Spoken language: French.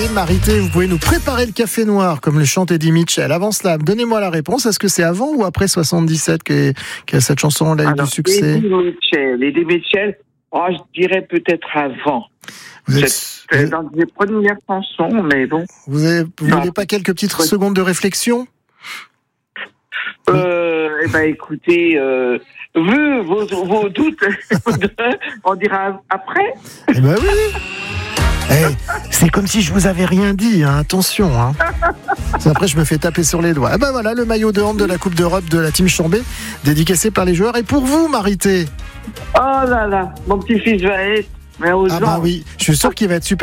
Allez, Marité, vous pouvez nous préparer le café noir, comme le chante Eddie Mitchell. Avant cela, donnez-moi la réponse. Est-ce que c'est avant ou après 77 que cette chanson a eu du succès? Eddie Mitchell, je dirais peut-être avant. Vous C'est dans les premières chansons, mais bon. Vous voulez pas quelques petites secondes de réflexion? Écoutez, vu vos doutes, on dira après. Eh ben oui. C'est comme si je vous avais rien dit, hein. Attention. Hein. Après, je me fais taper sur les doigts. Ah ben voilà, le maillot de hand de la Coupe d'Europe de la Team Chambé, dédicacé par les joueurs. Et pour vous, Marité? Oh là là, mon petit-fils va être... Ah bah oui, je suis sûr qu'il va être super